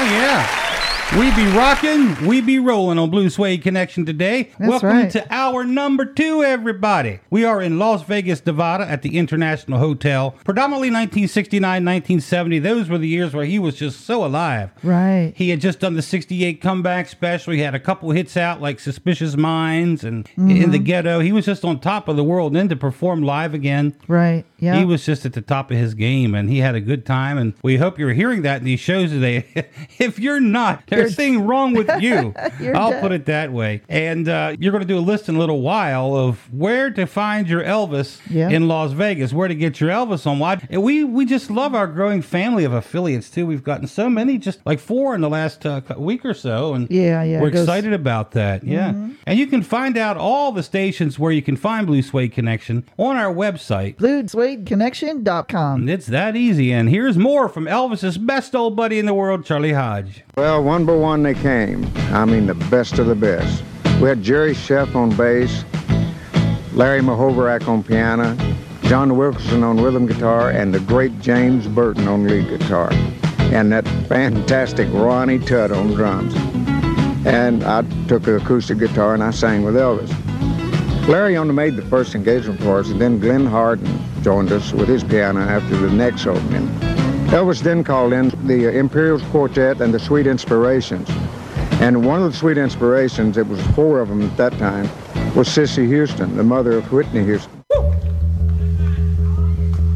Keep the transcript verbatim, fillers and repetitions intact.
yeah. We be rocking, we be rolling on Blue Suede Connection today. That's Welcome right. to hour number two, everybody. We are in Las Vegas, Nevada at the International Hotel. Predominantly nineteen sixty-nine, nineteen seventy. Those were the years where he was just so alive. Right. He had just done the sixty-eight comeback special. He had a couple hits out like Suspicious Minds and mm-hmm. In the Ghetto. He was just on top of the world. And then to perform live again. Right. Yeah. He was just at the top of his game, and he had a good time. And we hope you're hearing that in these shows today. If you're not, there's something wrong with you. I'll dead. put it that way. And uh, you're going to do a list in a little while of where to find your Elvis Yeah. in Las Vegas, where to get your Elvis on. Why? And we we just love our growing family of affiliates too. We've gotten so many, just like four in the last uh, week or so, and Yeah, yeah, we're it goes- excited about that. Yeah, and you can find out all the stations where you can find Blue Suede Connection on our website. blue suede connection dot com. It's that easy. And here's more from Elvis's best old buddy in the world, Charlie Hodge. Well, one by one they came. I mean, the best of the best. We had Jerry Sheff on bass, Larry Mahoverak on piano, John Wilkerson on rhythm guitar, and the great James Burton on lead guitar, and that fantastic Ronnie Tutt on drums. And I took an acoustic guitar and I sang with Elvis. Larry only made the first engagement for us, and then Glenn Hardin joined us with his piano after the next opening. Elvis then called in the Imperials Quartet and the Sweet Inspirations. And one of the Sweet Inspirations, it was four of them at that time, was Cissy Houston, the mother of Whitney Houston.